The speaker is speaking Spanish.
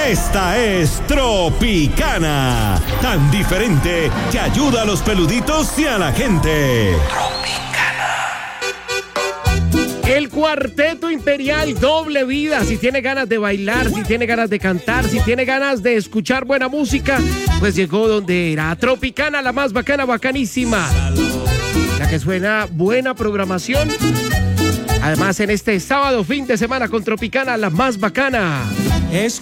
Esta es Tropicana, tan diferente que ayuda a los peluditos y a la gente. El Cuarteto Imperial Doble Vida. Si tiene ganas de bailar, si tiene ganas de cantar, si tiene ganas de escuchar buena música, pues llegó donde era. Tropicana, la más bacana, bacanísima. La que suena buena programación. Además, en este sábado, fin de semana con Tropicana, la más bacana.